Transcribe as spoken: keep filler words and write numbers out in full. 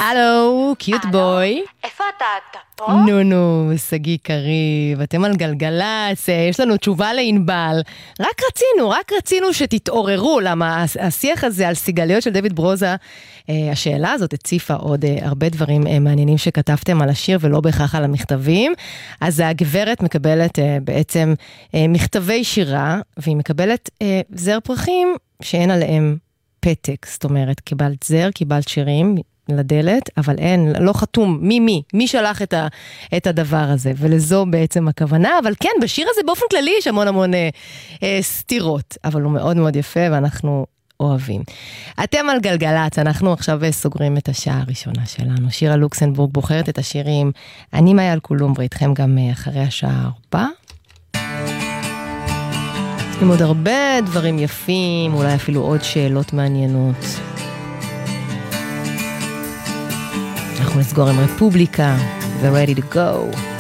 הלו, קיוט בוי. איפה אתה? אתה פה? נו נו, סגי קריב, אתם על גלגלץ, יש לנו תשובה לענבל. רק רצינו, רק רצינו שתתעוררו, למה השיח הזה על סיגליות של דוד ברוזה, השאלה הזאת הציפה עוד הרבה דברים מעניינים שכתבתם על השיר ולא בהכרח על המכתבים. אז הגברת מקבלת בעצם מכתבי שירה, והיא מקבלת זר פרחים שאין עליהם פתק, זאת אומרת, קיבלת זר, קיבלת שירים לדלת, אבל אין, לא חתום, מי מי, מי שלח את, ה, את הדבר הזה, ולזו בעצם הכוונה, אבל כן, בשיר הזה באופן כללי יש המון המון אה, אה, סתירות, אבל הוא מאוד מאוד יפה, ואנחנו אוהבים. אתם על גלגלץ, אנחנו עכשיו סוגרים את השעה הראשונה שלנו, שירה לוקסנבורג בוחרת את השירים, אני מאיה אלקולומברי, איתכם גם אחרי השעה ארבע, עם עוד הרבה דברים יפים, אולי אפילו עוד שאלות מעניינות. אנחנו נסגור עם רפובליקה ו-Ready to go.